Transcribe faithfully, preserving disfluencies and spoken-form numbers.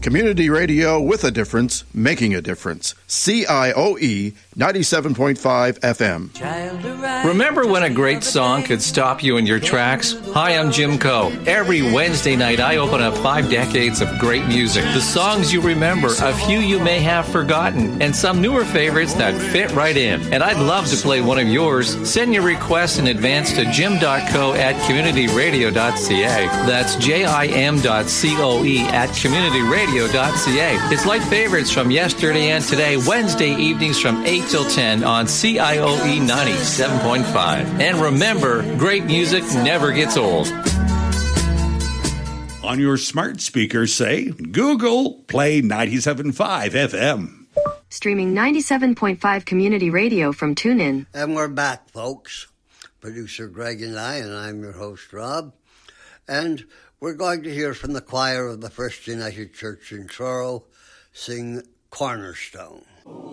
Community radio with a difference, making a difference. C I O E ninety-seven point five F M. Remember when a great song could stop you in your tracks? Hi, I'm Jim Coe. Every Wednesday night, I open up five decades of great music. The songs you remember, a few you may have forgotten, and some newer favorites that fit right in. And I'd love to play one of yours. Send your request in advance to jim.co at communityradio.ca. That's J-I-M dot C-O-E at communityradio.ca. It's like favorites from yesterday and today, Wednesday evenings from eight till ten on C I O E ninety-seven point five. And remember, great music never gets old. On your smart speaker, say, Google, play ninety-seven point five F M. Streaming ninety-seven point five Community Radio from TuneIn. And we're back, folks. Producer Greg and I, and I'm your host, Rob. And we're going to hear from the choir of the First United Church in Truro sing Cornerstone.